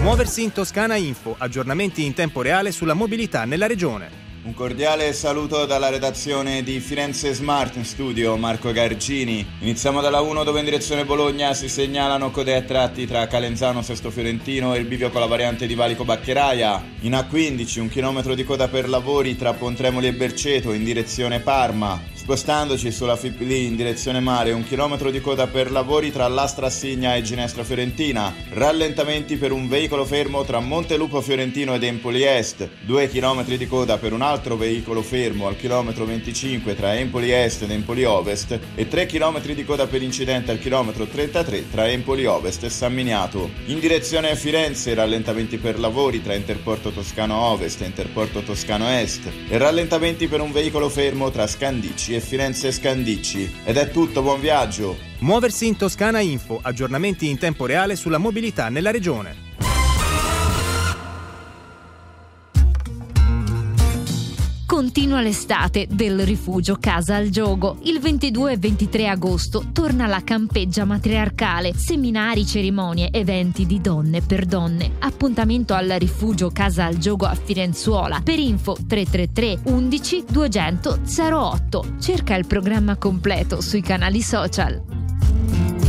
Muoversi in Toscana Info, aggiornamenti in tempo reale sulla mobilità nella regione. Un cordiale saluto dalla redazione di Firenze Smart, in studio Marco Gargini. Iniziamo dalla 1 dove in direzione Bologna si segnalano code a tratti tra Calenzano, Sesto Fiorentino e il bivio con la variante di Valico Baccheraia. In A15 un chilometro di coda per lavori tra Pontremoli e Berceto in direzione Parma. Spostandoci sulla Fipli in direzione mare, un chilometro di coda per lavori tra Lastra Assigna e Ginestra Fiorentina. Rallentamenti per un veicolo fermo tra Montelupo Fiorentino ed Empoli Est. 2 chilometri di coda per un altro veicolo fermo al chilometro 25 tra Empoli Est ed Empoli Ovest e 3 chilometri di coda per incidente al chilometro 33 tra Empoli Ovest e San Miniato. In direzione Firenze, rallentamenti per lavori tra Interporto Toscano Ovest e Interporto Toscano Est e rallentamenti per un veicolo fermo tra Scandicci e Firenze Scandicci. Ed è tutto, buon viaggio! Muoversi in Toscana Info, aggiornamenti in tempo reale sulla mobilità nella regione. Continua l'estate del Rifugio Casa al Giogo. Il 22 e 23 agosto torna la campeggia matriarcale, seminari, cerimonie, eventi di donne per donne. Appuntamento al Rifugio Casa al Giogo a Firenzuola. Per info 333 11 200 08. Cerca il programma completo sui canali social.